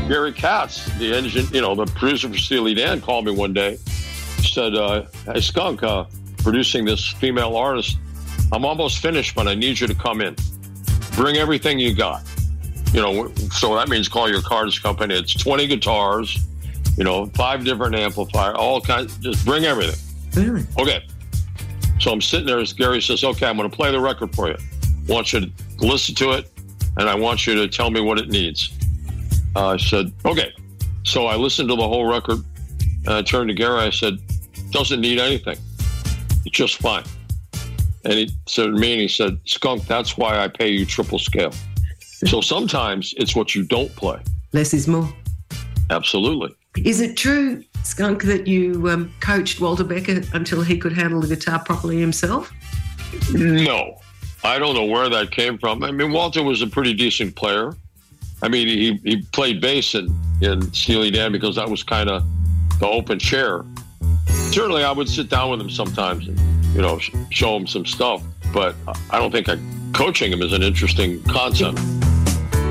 Gary Katz, the engine, the producer for Steely Dan, called me one day. Said, "Hey, Skunk, producing this female artist. I'm almost finished, but I need you to come in. Bring everything you got. So that means call your Cardis company. It's 20 guitars, 5 different amplifiers, all kinds. Just bring everything." Really? Okay. So I'm sitting there as Gary says, "Okay, I'm going to play the record for you. I want you to listen to it, and I want you to tell me what it needs." I said, "Okay." So I listened to the whole record, and I turned to Gary. I said, "Doesn't need anything. It's just fine." And he said to me, and he said, "Skunk, that's why I pay you triple scale." So sometimes it's what you don't play. Less is more. Absolutely. Is it true, Skunk, that you coached Walter Becker until he could handle the guitar properly himself? No. I don't know where that came from. I mean, Walter was a pretty decent player. I mean, he played bass in Steely Dan because that was kind of the open chair. Certainly, I would sit down with him sometimes and, show him some stuff. But I don't think coaching him is an interesting concept.